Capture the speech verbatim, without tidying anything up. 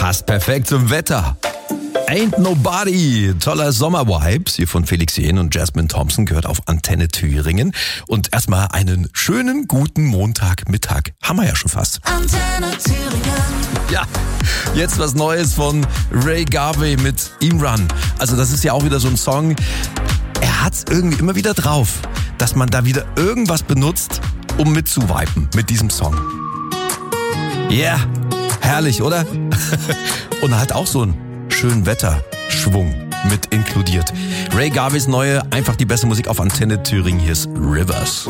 Passt perfekt zum Wetter. Ain't Nobody, toller Sommervibes hier von Felix Jähn und Jasmine Thompson, gehört auf Antenne Thüringen. Und erstmal einen schönen guten Montagmittag. Haben wir ja schon fast. Antenne Thüringen. Ja, jetzt was Neues von Ray Garvey mit Imran. Also das ist ja auch wieder so ein Song, er hat's irgendwie immer wieder drauf, dass man da wieder irgendwas benutzt, um mitzuviben mit diesem Song. Ja, yeah, herrlich, oder? Und halt auch so ein schönen Wetterschwung mit inkludiert. Ray Garveys neue, einfach die beste Musik auf Antenne Thüringen. Hier ist Rivers.